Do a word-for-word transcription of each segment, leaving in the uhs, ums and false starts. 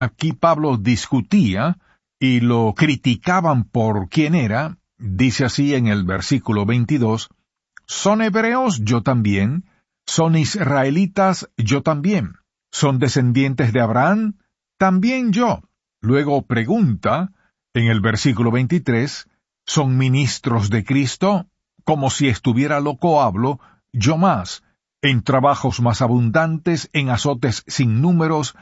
Aquí Pablo discutía y lo criticaban por quién era. Dice así en el versículo veintidós, «¿Son hebreos? Yo también. ¿Son israelitas? Yo también. ¿Son descendientes de Abraham? También yo». Luego pregunta, en el versículo veintitrés, «¿Son ministros de Cristo? Como si estuviera loco hablo, yo más, en trabajos más abundantes, en azotes sin números,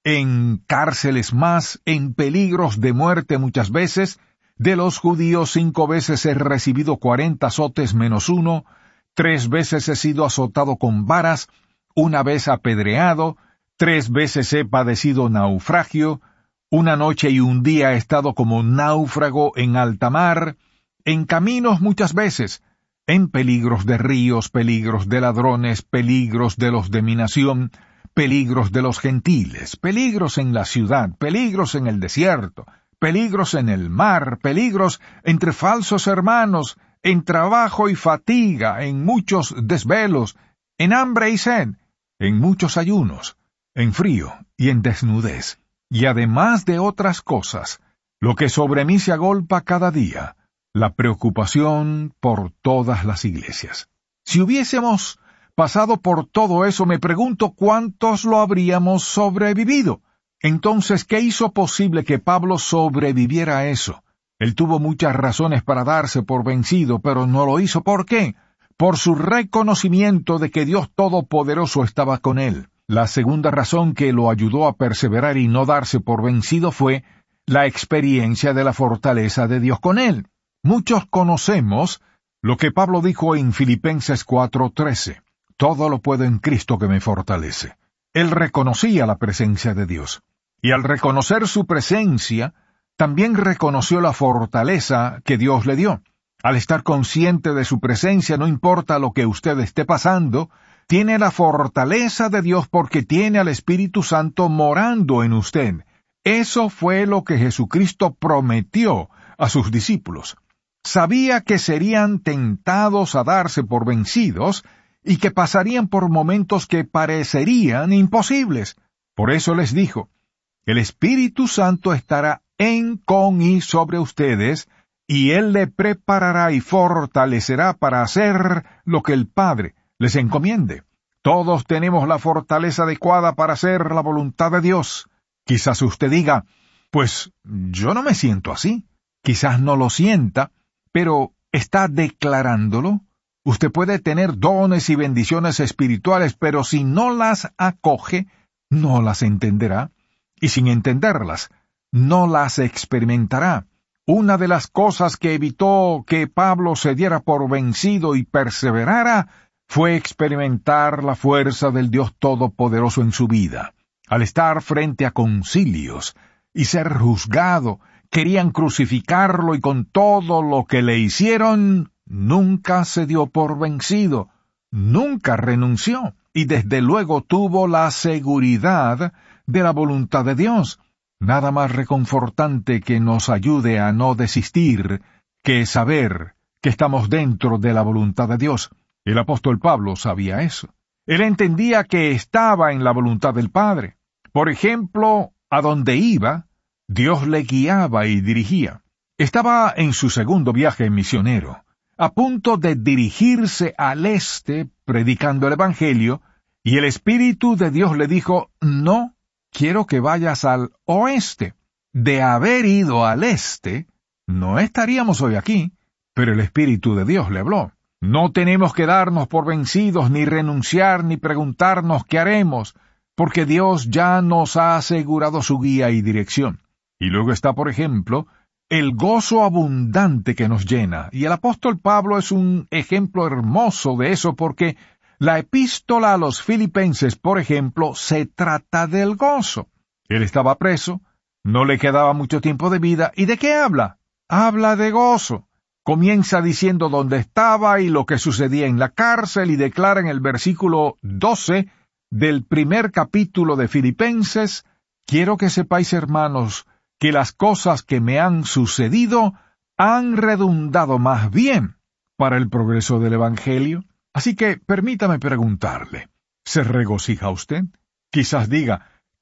en cárceles más, en peligros de muerte muchas veces. De los judíos cinco veces he recibido cuarenta azotes menos uno, tres veces he sido azotado con varas, una vez apedreado, tres veces he padecido naufragio, una noche y un día he estado como náufrago en alta mar, en caminos muchas veces, en peligros de ríos, peligros de ladrones, peligros de los de mi nación, peligros de los gentiles, peligros en la ciudad, peligros en el desierto, peligros en el mar, peligros entre falsos hermanos, en trabajo y fatiga, en muchos desvelos, en hambre y sed, en muchos ayunos, en frío y en desnudez, y además de otras cosas, lo que sobre mí se agolpa cada día, la preocupación por todas las iglesias». Si hubiésemos pasado por todo eso, me pregunto cuántos lo habríamos sobrevivido. Entonces, ¿qué hizo posible que Pablo sobreviviera a eso? Él tuvo muchas razones para darse por vencido, pero no lo hizo. ¿Por qué? Por su reconocimiento de que Dios Todopoderoso estaba con él. La segunda razón que lo ayudó a perseverar y no darse por vencido fue la experiencia de la fortaleza de Dios con él. Muchos conocemos lo que Pablo dijo en Filipenses cuatro trece. «Todo lo puedo en Cristo que me fortalece». Él reconocía la presencia de Dios. Y al reconocer su presencia, también reconoció la fortaleza que Dios le dio. Al estar consciente de su presencia, no importa lo que usted esté pasando, tiene la fortaleza de Dios porque tiene al Espíritu Santo morando en usted. Eso fue lo que Jesucristo prometió a sus discípulos. Sabía que serían tentados a darse por vencidos y que pasarían por momentos que parecerían imposibles. Por eso les dijo, «El Espíritu Santo estará en, con y sobre ustedes, y Él le preparará y fortalecerá para hacer lo que el Padre les encomiende». Todos tenemos la fortaleza adecuada para hacer la voluntad de Dios. Quizás usted diga, «Pues yo no me siento así». Quizás no lo sienta, pero ¿está declarándolo? Usted puede tener dones y bendiciones espirituales, pero si no las acoge, no las entenderá. Y sin entenderlas, no las experimentará. Una de las cosas que evitó que Pablo se diera por vencido y perseverara fue experimentar la fuerza del Dios Todopoderoso en su vida. Al estar frente a concilios y ser juzgado, querían crucificarlo y con todo lo que le hicieron, nunca se dio por vencido, nunca renunció, y desde luego tuvo la seguridad de la voluntad de Dios. Nada más reconfortante que nos ayude a no desistir que saber que estamos dentro de la voluntad de Dios. El apóstol Pablo sabía eso. Él entendía que estaba en la voluntad del Padre. Por ejemplo, a donde iba, Dios le guiaba y dirigía. Estaba en su segundo viaje misionero, a punto de dirigirse al este predicando el Evangelio, y el Espíritu de Dios le dijo, «No, quiero que vayas al oeste». De haber ido al este, no estaríamos hoy aquí, pero el Espíritu de Dios le habló. No tenemos que darnos por vencidos, ni renunciar, ni preguntarnos qué haremos, porque Dios ya nos ha asegurado su guía y dirección. Y luego está, por ejemplo, el gozo abundante que nos llena, y el apóstol Pablo es un ejemplo hermoso de eso porque la epístola a los Filipenses, por ejemplo, se trata del gozo. Él estaba preso, no le quedaba mucho tiempo de vida, ¿y de qué habla? Habla de gozo. Comienza diciendo dónde estaba y lo que sucedía en la cárcel y declara en el versículo doce del primer capítulo de Filipenses, «Quiero que sepáis, hermanos, que las cosas que me han sucedido han redundado más bien para el progreso del Evangelio». Así que permítame preguntarle, ¿se regocija usted? Quizás diga,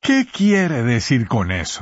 ¿Qué quiere decir con eso?